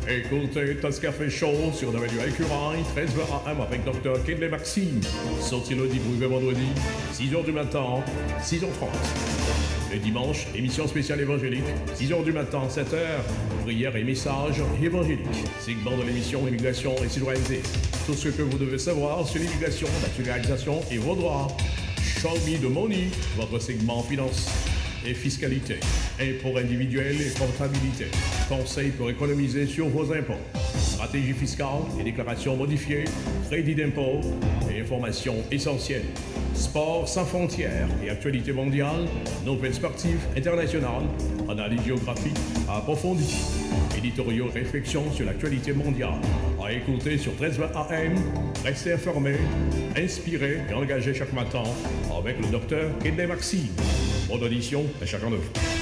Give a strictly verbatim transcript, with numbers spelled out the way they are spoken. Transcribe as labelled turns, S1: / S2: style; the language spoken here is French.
S1: Écoutez Tascafé Show sur W L Q I, treize heures A M avec Docteur Kedley Maxime. Sorti le dimanche et vendredi, six heures du matin, six heures trente. Les dimanches, émission spéciale évangélique, six heures du matin, sept heures, prière et messages évangéliques. Segment de l'émission Immigration et Citoyenneté. Tout ce que vous devez savoir sur l'immigration, naturalisation et vos droits. Show Me the Money, votre segment finance et fiscalité, impôts individuels et comptabilité, conseils pour économiser sur vos impôts, stratégie fiscale et déclarations modifiées, crédit d'impôt et informations essentielles, sport sans frontières et actualité mondiale, nouvelles sportives internationales, analyse géographique approfondie, éditoriaux et réflexions sur l'actualité mondiale, à écouter sur treize vingt A M, restez informés, inspirés et engagés chaque matin avec le docteur Kedley Maxime. Bonne audition à chacun de vous.